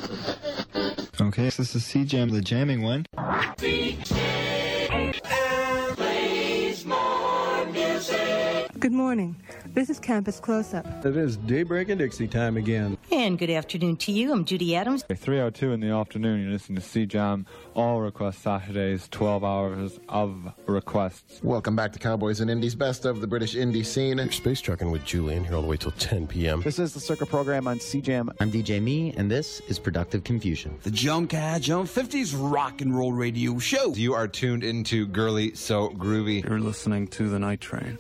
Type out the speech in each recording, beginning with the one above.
Okay, so this is C-Jam, the jamming one. Good morning. This is Campus Close-Up. It is Daybreak and Dixie time again. And good afternoon to you. I'm Judy Adams. 3:02 in the afternoon, you're listening to C-Jam, all request Saturdays, 12 hours of requests. Welcome back to Cowboys and Indies, best of the British indie scene. You're space trucking with Julian here all the way till 10 p.m. This is the Circuit Program on C-Jam. I'm DJ Me, and this is Productive Confusion. The Joan Cash Joan 50s rock and roll radio show. You are tuned into Girly So Groovy. You're listening to The Night Train.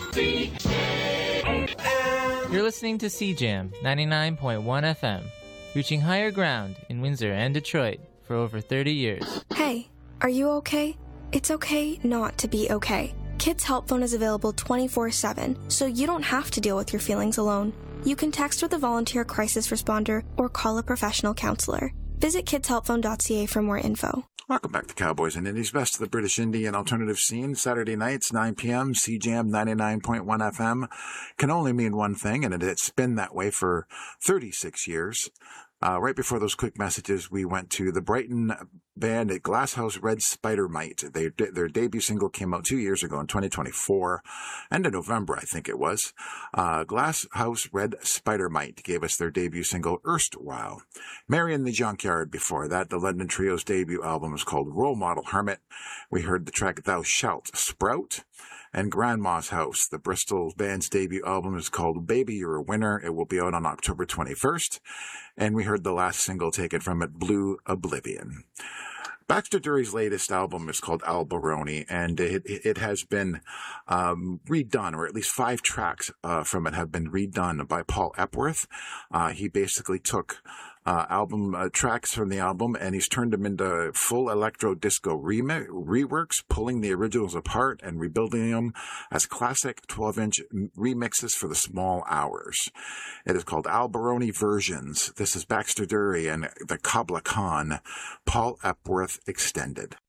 You're listening to C-Jam 99.1 FM, reaching higher ground in Windsor and Detroit for over 30 years. Hey, are you okay? It's okay not to be okay. Kids Help Phone is available 24/7, so you don't have to deal with your feelings alone. You can text with a volunteer crisis responder or call a professional counselor. Visit kidshelpphone.ca for more info. Welcome back to Cowboys and Indies, best of the British indie and alternative scene. Saturday nights, 9 p.m., CJAM 99.1 FM can only mean one thing, and it's been that way for 36 years. Right before those quick messages, we went to the Brighton band at Glasshouse Red Spider Mite. Their debut single came out 2 years ago in 2024, end of November, I think it was. Glasshouse Red Spider Mite gave us their debut single, Erstwhile. Mary in the Junkyard before that. The London Trio's debut album is called Role Model Hermit. We heard the track Thou Shalt Sprout. And Grandma's House, the Bristol band's debut album, is called Baby You're a Winner. It will be out on October 21st. And we heard the last single taken from it, Blue Oblivion. Baxter Dury's latest album is called Alberoni, and it has been redone, or at least 5 tracks from it have been redone by Paul Epworth. He basically took album tracks from the album, and he's turned them into full electro disco reworks, pulling the originals apart and rebuilding them as classic 12-inch remixes for the small hours. It is called Alberoni Versions. This is Baxter Dury and the Kabla Khan, Paul Epworth Extended.